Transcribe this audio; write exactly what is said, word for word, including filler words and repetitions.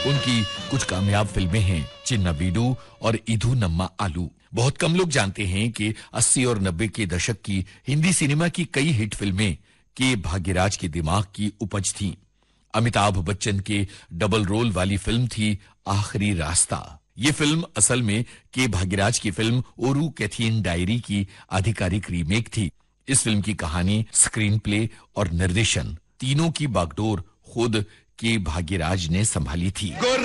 उनकी कुछ कामयाब फिल्में हैं चिन्ना वीडू और इधू नम्मा आलू। बहुत कम लोग जानते हैं कि अस्सी और नब्बे के दशक की हिंदी सिनेमा की कई हिट फिल्में के भाग्यराज के दिमाग की उपज थीं। अमिताभ बच्चन के डबल रोल वाली फिल्म थी आखिरी रास्ता। ये फिल्म असल में के भाग्यराज की फिल्म ओरू कैथीन डायरी की आधिकारिक रीमेक थी। इस फिल्म की कहानी, स्क्रीन प्ले और निर्देशन तीनों की बागडोर खुद के भाग्यराज ने संभाली थी।